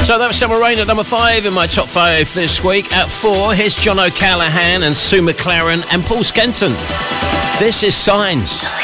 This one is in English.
So that was Summer Rain at number 5 in my top 5 this week. At 4, here's John O'Callaghan and Sue McLaren and Paul Skenton. This is Signs.